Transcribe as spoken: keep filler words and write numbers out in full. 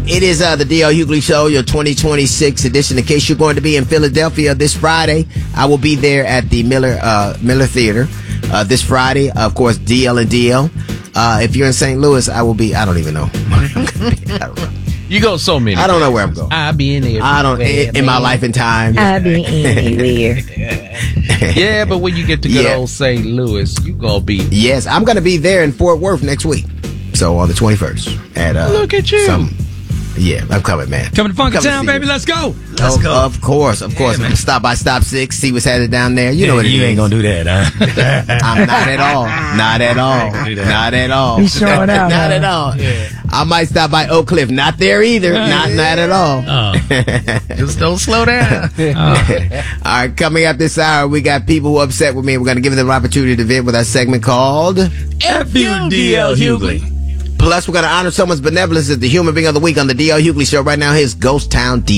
It is uh, the D L Hughley Show, your twenty twenty-six edition. In case you're going to be in Philadelphia this Friday, I will be there at the Miller uh, Miller Theater uh, this Friday. Of course, D L and D L. Uh, if you're in Saint Louis, I will be. I don't even know. I don't know. You go so many. I don't know where I'm going. I'll be in there. I don't in, in my life and time. I'll be anywhere. Yeah, but when you get to good Yeah. old Saint Louis, you gonna be. Yes, I'm going to be there in Fort Worth next week. So on the twenty-first at uh, Look at you. Some, yeah, I'm coming, man. Coming to Funky I'm coming Town, to see baby. you. Let's go. Let's go. Of course, of course. man. Stop by Stop Six, see what's headed down there. You know what it you is. ain't gonna do that, huh? I'm not at all. Not at all. do that. Not at all. He's showing out, Not huh? at all. I might stop by Oak Cliff. Not there either. Not not at all. Oh. Just don't slow down. All right, coming up this hour, we got people who are upset with me. We're going to give them the opportunity to vent with our segment called F you, D L Hughley. Plus, we're going to honor someone's benevolence as the human being of the week on the D L Hughley Show. Right now, here's Ghost Town D.